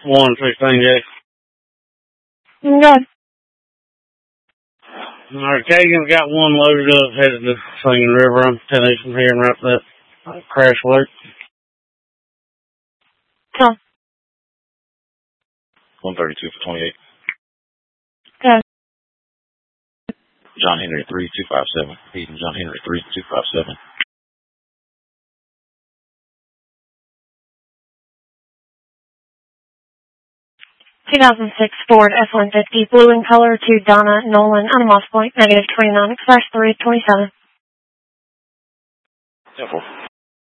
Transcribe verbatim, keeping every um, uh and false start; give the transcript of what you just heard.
one sixteen, Jake. Good. Our Kagan's got one loaded up, headed to Singing River. I'm ten east from here and right that uh, crash alert. Tom. one thirty-two for twenty-eight. Good. John Henry three two five seven. Eden John Henry three two five seven. two thousand six Ford F one fifty, blue in color to Donna Nolan, Animas Point, negative twenty-nine, express three twenty-seven. ten four.